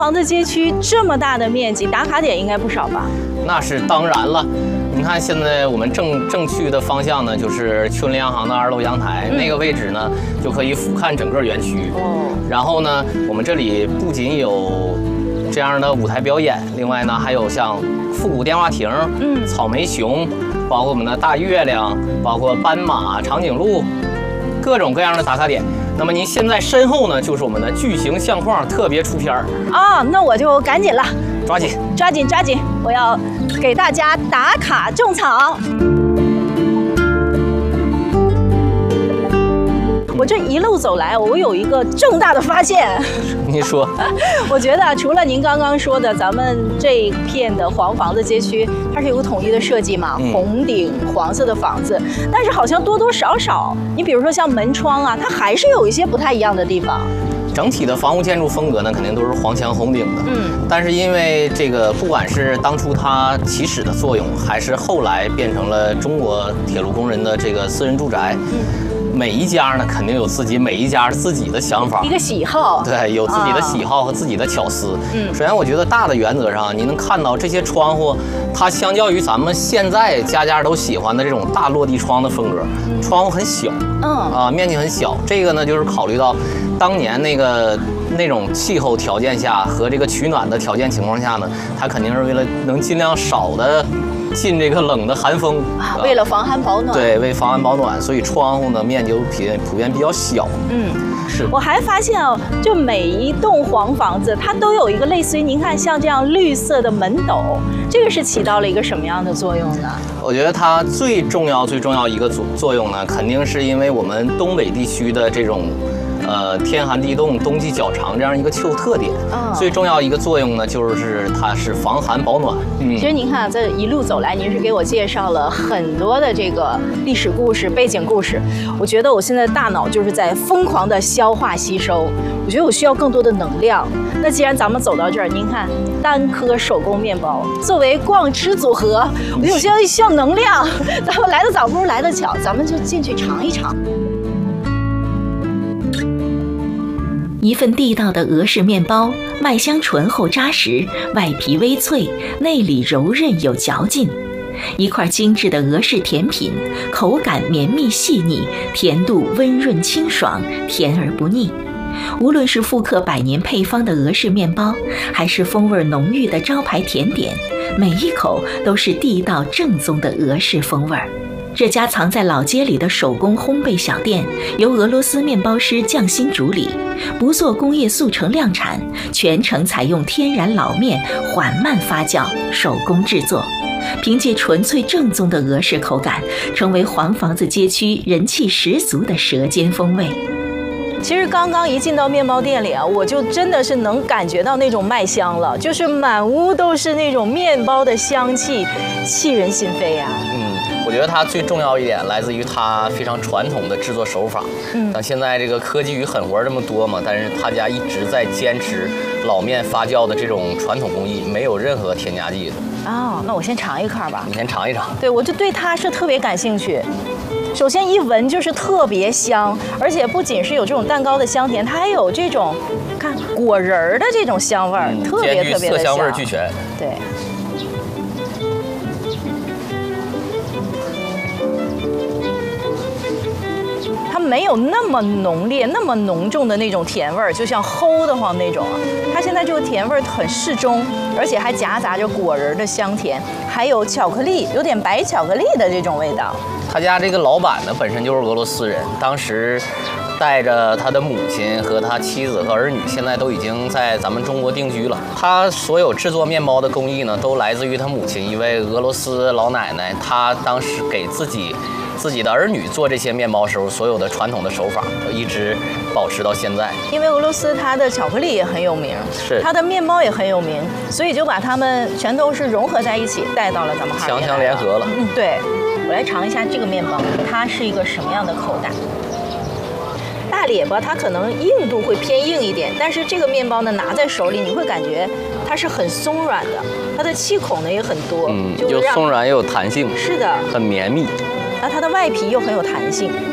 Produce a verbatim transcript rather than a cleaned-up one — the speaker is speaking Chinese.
黄子街区这么大的面积，打卡点应该不少吧？ 那是当然了。你看现在我们正正去的方向呢，就是春林洋行的二楼阳台、嗯、那个位置呢，就可以俯瞰整个园区。哦。然后呢，我们这里不仅有这样的舞台表演，另外呢还有像复古电话亭、嗯，草莓熊，包括我们的大月亮，包括斑马、长颈鹿，各种各样的打卡点。那么您现在身后呢，就是我们的巨型相框特别出片儿啊，那我就赶紧了， 抓紧， 抓紧，抓紧！我要给大家打卡种草。我这一路走来，我有一个重大的发现。 你说， 我觉得除了您刚刚说的，咱们这一片的黄房子街区，它是有个统一的设计嘛，嗯、红顶黄色的房子，但是好像多多少少，你比如说像门窗啊，它还是有一些不太一样的地方。 整体的房屋建筑风格呢，肯定都是黄墙红顶的。嗯，但是因为这个，不管是当初它起始的作用，还是后来变成了中国铁路工人的这个私人住宅。嗯。每一家呢，肯定有自己每一家自己的想法， 一个喜好， 对，有自己的喜好和自己的巧思。嗯，首先我觉得大的原则上，你能看到这些窗户，它相较于咱们现在家家都喜欢的这种大落地窗的风格，嗯、窗户很小，嗯啊，面积很小。这个呢，就是考虑到当年那个那种气候条件下和这个取暖的条件情况下呢，它肯定是为了能尽量少的。进这个冷的寒风啊，为了防寒保暖。 对，为防寒保暖，所以窗户呢面积普遍普遍比较小。嗯，是。 我还发现哦，就每一栋黄房子，它都有一个类似于您看像这样绿色的门斗，这个是起到了一个什么样的作用呢？ 我觉得它最重要最重要一个作作用呢，肯定是因为我们东北地区的这种。呃，天寒地冻，冬季较长这样一个气候特点，嗯，最重要一个作用呢，就是它是防寒保暖。 嗯，其实您看这一路走来，您是给我介绍了很多的这个历史故事、背景故事。我觉得我现在大脑就是在疯狂的消化吸收，我觉得我需要更多的能量。那既然咱们走到这儿，您看单颗手工面包作为逛吃组合，我觉得我需要需要能量。咱们来得早不如来得巧，咱们就进去尝一尝。 一份地道的俄式面包，麦香醇厚扎实，外皮微脆，内里柔韧有嚼劲。一块精致的俄式甜品，口感绵密细腻，甜度温润清爽，甜而不腻。无论是复刻百年配方的俄式面包，还是风味浓郁的招牌甜点，每一口都是地道正宗的俄式风味。这家藏在老街里的手工烘焙小店，由俄罗斯面包师匠心主理，不做工业速成量产，全程采用天然老面缓慢发酵，手工制作，凭借纯粹正宗的俄式口感，成为黄房子街区人气十足的舌尖风味。 其实刚刚一进到面包店里啊，我就真的是能感觉到那种麦香了，就是满屋都是那种面包的香气，沁人心扉啊。 嗯。我觉得它最重要一点来自于它非常传统的制作手法。嗯，像现在这个科技与狠活这么多嘛，但是他家一直在坚持老面发酵的这种传统工艺，没有任何添加剂的。 哦，那我先尝一块吧。 你先尝一尝。 对，我就对它是特别感兴趣。首先一闻就是特别香，而且不仅是有这种蛋糕的香甜，它还有这种看果仁儿的这种香味儿，嗯、特别特别的香。 色香味俱全。 对。没有那么浓烈、那么浓重的那种甜味儿，就像齁得慌那种啊。它现在这个甜味儿很适中，而且还夹杂着果仁的香甜，还有巧克力，有点白巧克力的这种味道。 他家这个老板呢，本身就是俄罗斯人，当时带着他的母亲和他妻子和儿女，现在都已经在咱们中国定居了。他所有制作面包的工艺呢，都来自于他母亲，一位俄罗斯老奶奶。她当时给自己。自己的儿女做这些面包时候，所有的传统的手法都一直保持到现在。 因为俄罗斯它的巧克力也很有名， 是它的面包也很有名，所以就把它们全都是融合在一起，带到了咱们哈尔滨。 强强联合了。 嗯，对。我来尝一下这个面包，它是一个什么样的口感？大列巴它可能硬度会偏硬一点，但是这个面包呢，拿在手里你会感觉它是很松软的，它的气孔呢也很多， 嗯，又松软又有弹性， 是的， 很绵密。 然后它的外皮又很有弹性，